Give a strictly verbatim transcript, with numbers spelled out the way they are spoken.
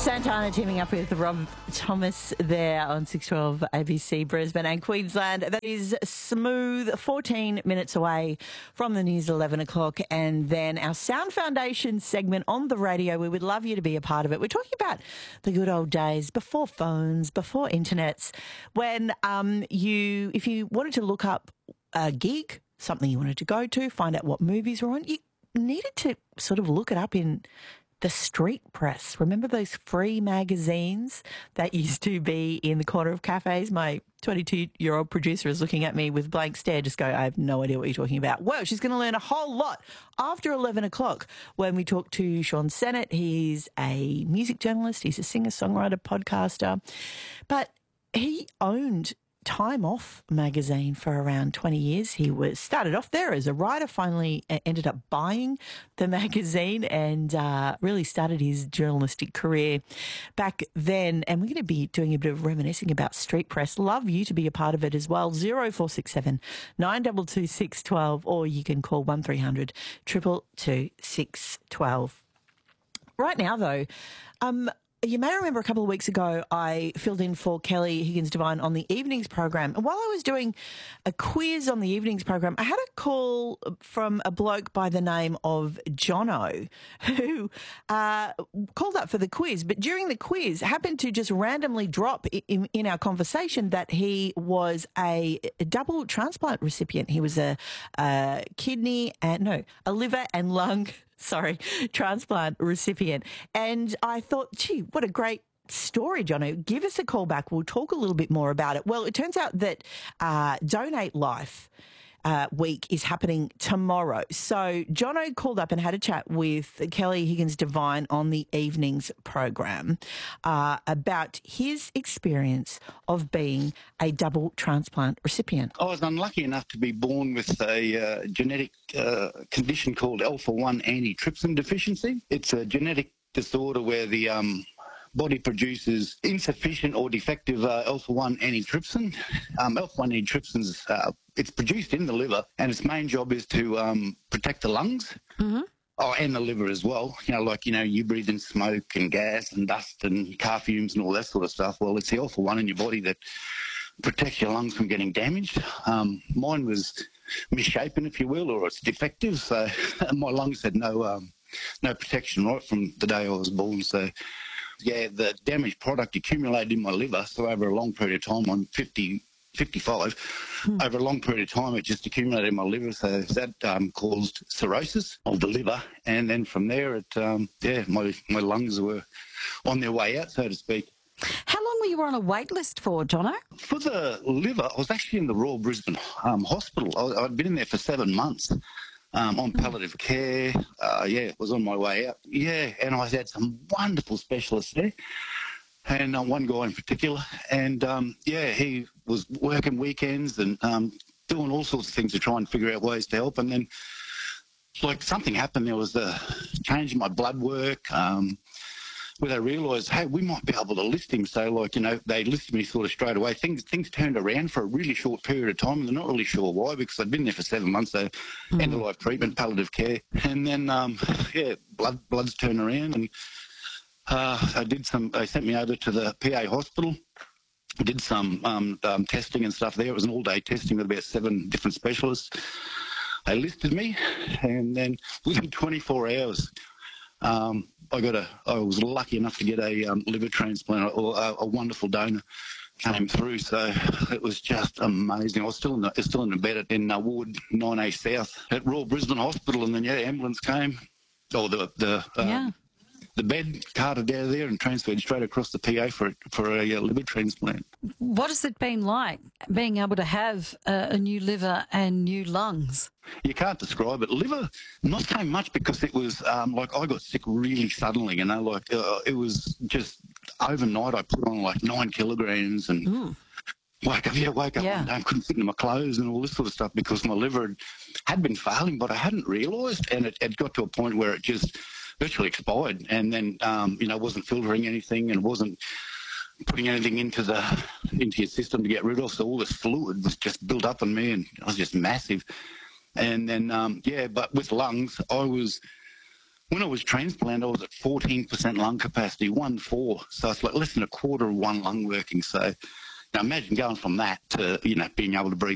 Santana teaming up with Rob Thomas there on six twelve A B C Brisbane and Queensland. That is smooth, fourteen minutes away from the news at eleven o'clock. And then our Sound Foundation segment on the radio. We would love you to be a part of it. We're talking about the good old days before phones, before internets, when um, you, if you wanted to look up a gig, something you wanted to go to, find out what movies were on, you needed to sort of look it up in the street press. Remember those free magazines that used to be in the corner of cafes? My twenty-two-year-old producer is looking at me with blank stare, just go, I have no idea what you're talking about. Well, she's going to learn a whole lot after eleven o'clock when we talk to Sean Sennett. He's a music journalist. He's a singer-songwriter, podcaster. But he owned Time Off magazine for around twenty years. He was started off there as a writer, finally ended up buying the magazine and uh, really started his journalistic career back then. And we're going to be doing a bit of reminiscing about street press. Love you to be a part of it as well. zero four six seven nine two two six one two, or you can call one three hundred two two two six one two. Right now, though, um, you may remember a couple of weeks ago I filled in for Kelly Higgins-Devine on the evenings program. And while I was doing a quiz on the evenings program, I had a call from a bloke by the name of Jono who uh, called up for the quiz. But during the quiz, happened to just randomly drop in, in our conversation that he was a, a double transplant recipient. He was a, a kidney and, no, a liver and lung Sorry, transplant recipient. And I thought, gee, what a great story, Jono. Give us a call back. We'll talk a little bit more about it. Well, it turns out that uh, Donate Life uh, week is happening tomorrow. So Jono called up and had a chat with Kelly Higgins-Devine on the evenings program uh, about his experience of being a double transplant recipient. I was unlucky enough to be born with a uh, genetic uh, condition called alpha one antitrypsin deficiency. It's a genetic disorder where the um, body produces insufficient or defective uh, alpha one antitrypsin. Um, alpha one antitrypsin's uh, it's produced in the liver, and its main job is to um, protect the lungs. Mm-hmm. Oh, and the liver as well. You know, like, you know, you breathe in smoke and gas and dust and car fumes and all that sort of stuff. Well, it's the alpha one in your body that protects your lungs from getting damaged. Um, mine was misshapen, if you will, or it's defective. So my lungs had no um, no protection right from the day I was born. So, yeah, the damaged product accumulated in my liver. So over a long period of time, I'm fifty, fifty-five. Hmm. Over a long period of time, it just accumulated in my liver. So that um, caused cirrhosis of the liver. And then from there, it um, yeah, my, my lungs were on their way out, so to speak. How long were you on a wait list for, Jono? For the liver, I was actually in the Royal Brisbane um, Hospital. I, I'd been in there for seven months um, on palliative care. Uh, yeah, was on my way out. Yeah, and I had some wonderful specialists there, and uh, one guy in particular. And, um, yeah, he was working weekends and um, doing all sorts of things to try and figure out ways to help. And then, like, something happened. There was a change in my blood work, um, where they realised, hey, we might be able to list him. So, like, you know, they listed me sort of straight away. Things things turned around for a really short period of time, and they're not really sure why, because I'd been there for seven months, so mm. end-of-life treatment, palliative care. And then, um, yeah, blood bloods turned around, and uh, I did some, they sent me over to the P A hospital, did some um, um, testing and stuff there. It was an all-day testing with about seven different specialists. They listed me, and then within twenty-four hours, Um, I got a. I was lucky enough to get a um, liver transplant, or a, a wonderful donor came through. So it was just amazing. I was still in the, still in the bed in uh, Ward nine A South at Royal Brisbane Hospital, and then yeah, ambulance came. Oh, the the um, yeah. the bed carted out of there and transferred straight across the P A for for a uh, liver transplant. What has it been like being able to have a, a new liver and new lungs? You can't describe it. Liver, not so much, because it was um, like I got sick really suddenly, you know, like uh, it was just overnight I put on like nine kilograms and mm. wake up, yeah, wake up yeah. one day, I couldn't fit into my clothes and all this sort of stuff because my liver had, had been failing, but I hadn't realised, and it, it got to a point where it just virtually expired, and then, um, you know, wasn't filtering anything and wasn't putting anything into the into your system to get rid of, so all this fluid was just built up on me, and it was just massive. And then, um, yeah, but with lungs, I was When I was transplanted, I was at fourteen percent lung capacity, one four. So it's like less than a quarter of one lung working. So now imagine going from that to, you know, being able to breathe